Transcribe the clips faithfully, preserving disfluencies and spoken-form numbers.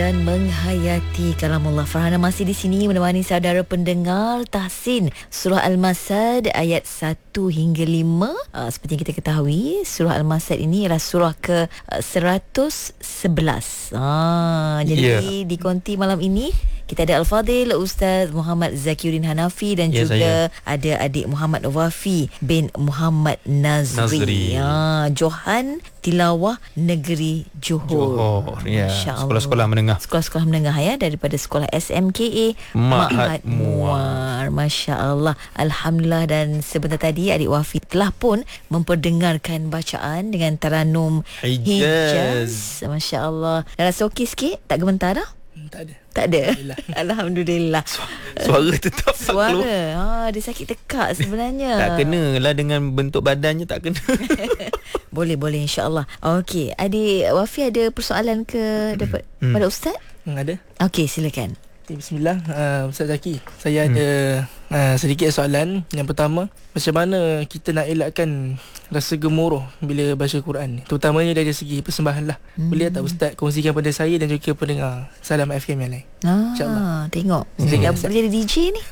Dan menghayati kalamullah. Farhana masih di sini menemani saudara pendengar tahsin surah Al-Masad ayat satu hingga lima. Uh, seperti yang kita ketahui, surah Al-Masad ini adalah surah ke uh, seratus sebelas. Uh, jadi yeah. di konti malam ini kita ada Al-Fadhil Ustaz Muhammad Zakiuddin Hanafi dan yeah, juga saya. ada adik Muhammad Wafi bin Muhammad Nazri, Nazri. Uh, Johan Tilawah Negeri Johor. Johor. Ya. Sekolah-sekolah menengah. Sekolah-sekolah menengah ya, daripada sekolah S M K A Ma'had Muar. Masya-Allah. Alhamdulillah. Dan sebentar tadi adik Wafi telah pun memperdengarkan bacaan dengan taranum Hijaz. Hijaz. Masya-Allah. Dah rasa okey sikit? Tak gementar dah? Hmm, tak ada. Tak ada. Alhamdulillah. Alhamdulillah. Suara tetap Suara. Ha, dia sakit tekak sebenarnya. Tak kena lah dengan bentuk badannya, tak kena. Boleh, boleh, insya-Allah. Okey, adik Wafi ada persoalan ke dapat hmm. pada ustaz? Hmm, ada. Okey, silakan. Bismillah, uh, Ustaz Zaki. Saya hmm. ada uh, sedikit soalan. Yang pertama, macam mana kita nak elakkan rasa gemuruh bila baca Quran ni? Terutamanya dari segi persembahan lah. Hmm. Boleh tak Ustaz kongsikan pada saya dan juga pendengar Salam F M yang lain? Ah, InsyaAllah. Tengok. Dah boleh jadi D J ni.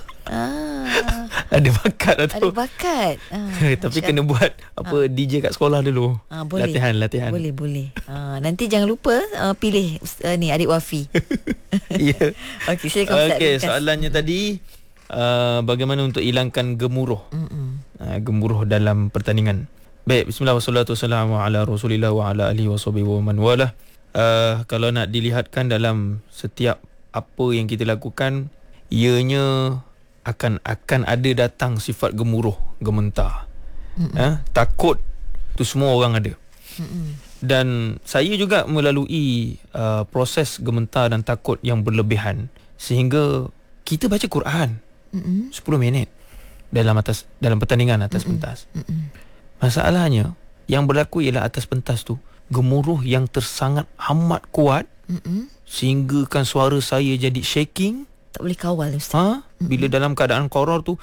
Ah. Ada bakat lah tu. Ada bakat. Ah, tapi kena buat apa ah. D J kat sekolah dulu. Ah, boleh. Latihan, latihan. Boleh, boleh. Ah, nanti jangan lupa uh, pilih uh, ni adik Wafi. Ya. Okey, silakan Ustaz. Okey, soalannya tadi uh, bagaimana untuk hilangkan gemuruh? Uh, gemuruh dalam pertandingan. Baik, bismillah wassalatu wassalamu ala Rasulillah wa ala alihi washabihi wa man walah. Uh, kalau nak dilihatkan dalam setiap apa yang kita lakukan, ianya akan akan ada datang sifat gemuruh, gementar. Eh, takut tu semua orang ada. Mm-mm. Dan saya juga melalui uh, proses gementar dan takut yang berlebihan sehingga kita baca Quran Mm-mm. sepuluh minit dalam atas dalam pertandingan atas Mm-mm. pentas. Mm-mm. Masalahnya yang berlaku ialah atas pentas tu gemuruh yang tersangat amat kuat Mm-mm. sehingga kan suara saya jadi shaking. Tak boleh kawal Ustaz. Ha? Bila dalam keadaan koror tu,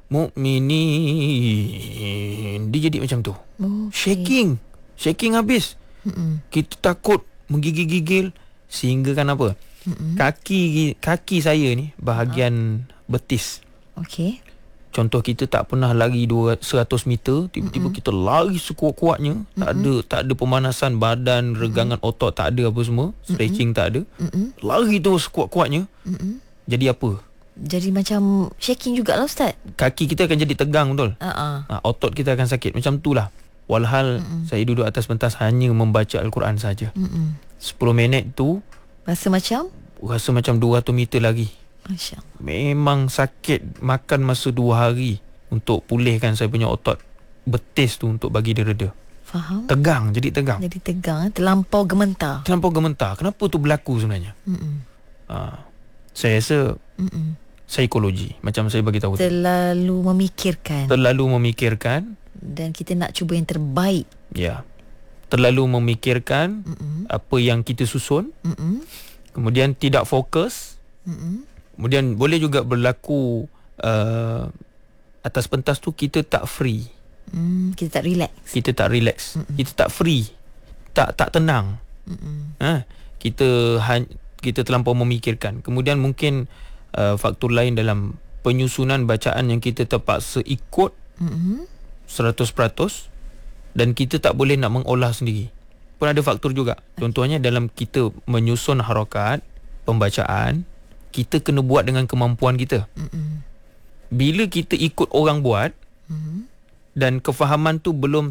mukminin, dia jadi macam tu. Okay. Shaking. Shaking habis. Mm-mm. Kita takut menggigil-gigil sehingga kan apa? Mm-mm. Kaki kaki saya ni bahagian uh. betis. Okey. Contoh kita tak pernah lari seratus meter, tiba-tiba Mm-mm. kita lari sekuat-kuatnya, Mm-mm. tak ada tak ada pemanasan badan, regangan Mm-mm. otot tak ada apa semua, stretching Mm-mm. tak ada. Mm-mm. Lari tu sekuat-kuatnya. Mm-mm. Jadi apa? Jadi macam shaking jugalah Ustaz. Kaki kita akan jadi tegang, betul? Uh-uh. Ha, otot kita akan sakit. Macam itulah. Walhal Mm-mm. saya duduk atas pentas hanya membaca Al-Quran saja. Mm-mm. sepuluh minit tu rasa macam? Rasa macam dua ratus meter lagi. Masya Allah. Memang sakit. Makan masa dua hari untuk pulihkan saya punya otot betis tu untuk bagi dia reda. Faham? Tegang, jadi tegang. Jadi tegang, terlampau gementar. Terlampau gementar. Kenapa tu berlaku sebenarnya? Mm-mm. Ha, saya rasa Mm-mm. psikologi, macam saya bagi tahu. Terlalu memikirkan. Terlalu memikirkan. Dan kita nak cuba yang terbaik. Ya. Terlalu memikirkan Mm-mm. apa yang kita susun. Mm-mm. Kemudian tidak fokus. Mm-mm. Kemudian boleh juga berlaku uh, atas pentas tu kita tak free. Mm, kita tak relax. Kita tak relax. Mm-mm. Kita tak free. Tak tak tenang. Mm-mm. Ha, kita han- kita terlampau memikirkan. Kemudian mungkin uh, faktor lain dalam penyusunan bacaan yang kita terpaksa ikut mm-hmm. seratus peratus dan kita tak boleh nak mengolah sendiri. Pun ada faktor juga. Contohnya dalam kita menyusun harakat pembacaan, kita kena buat dengan kemampuan kita. Mm-hmm. Bila kita ikut orang buat mm-hmm. dan kefahaman tu belum